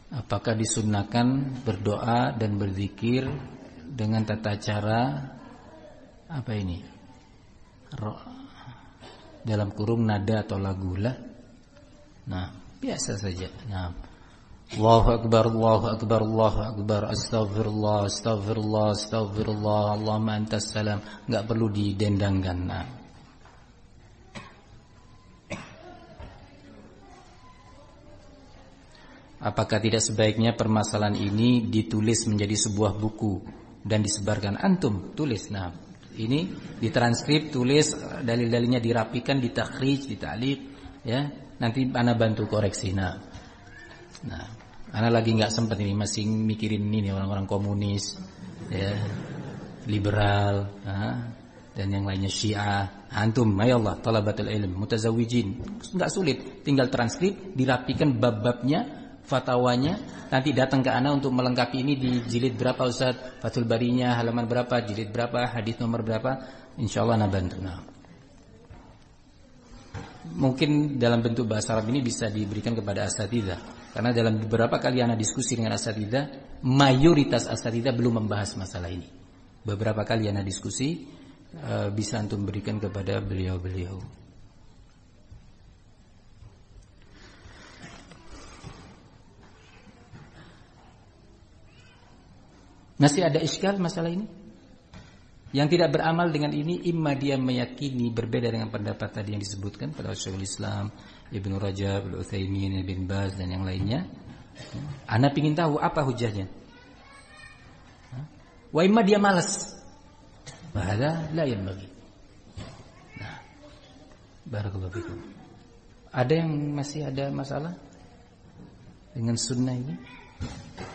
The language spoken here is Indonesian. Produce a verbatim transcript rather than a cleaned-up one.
Apakah disunnahkan berdoa dan berzikir dengan tata cara apa ini? Ro- dalam kurung nada atau lagu lah. Nah, biasa saja. Nah, Allahu akbar, Allahu akbar, Allahu akbar, astagfirullah, astagfirullah, astagfirullah, Allahumma antas salam. Enggak perlu didendangkan. Nah. Apakah tidak sebaiknya permasalahan ini ditulis menjadi sebuah buku dan disebarkan? Antum tulis. Nah, ini ditranskrip, tulis, dalil-dalilnya dirapikan, ditakhrij, dita'liq, ya. Nanti ana bantu koreksi. Nah, nah, ana lagi nggak sempat ini, masih mikirin ini orang-orang komunis, ya, liberal, nah, dan yang lainnya Syiah. Antum, ya Allah, talabatul ilm, mutazawwijin, nggak sulit, tinggal transkrip, dirapikan bab-babnya, fatwanya, nanti datang ke ana untuk melengkapi ini di jilid berapa Ustaz, Fathul Barinya halaman berapa, jilid berapa, hadis nomor berapa, insyaallah ana bantu. Nah, mungkin dalam bentuk bahasa Arab ini bisa diberikan kepada asatidzah, karena dalam beberapa kali ana diskusi dengan asatidzah, mayoritas asatidzah belum membahas masalah ini. Beberapa kali ana diskusi, uh, bisa antum berikan kepada beliau-beliau. Masih ada iskal masalah ini? Yang tidak beramal dengan ini, imma dia meyakini berbeda dengan pendapat tadi yang disebutkan pada Syekhul Islam, Ibnu Rajab, Al-Utsaimin, Ibn Baz dan yang lainnya. Ana ingin tahu apa hujahnya. Wa imma dia malas. Bahada la yanbaghi. Nah, barakallahu fikum. Ada yang masih ada masalah dengan sunnah ini?